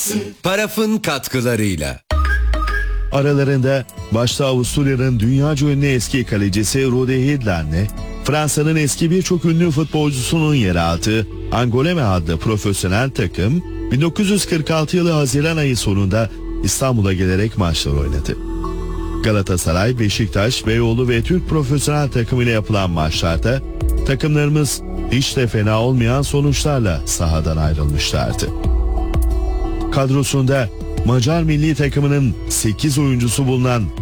Paraf'ın katkılarıyla. Aralarında başta Avusturya'nın dünyaca ünlü eski kalecisi Rudi Hidland'le Fransa'nın eski birçok ünlü futbolcusunun yer aldığı Angoulême adlı profesyonel takım 1946 yılı Haziran ayı sonunda İstanbul'a gelerek maçlar oynadı. Galatasaray, Beşiktaş, Beyoğlu ve Türk profesyonel takımıyla yapılan maçlarda takımlarımız hiç de fena olmayan sonuçlarla sahadan ayrılmışlardı. Kadrosunda Macar milli takımının 8 oyuncusu bulunan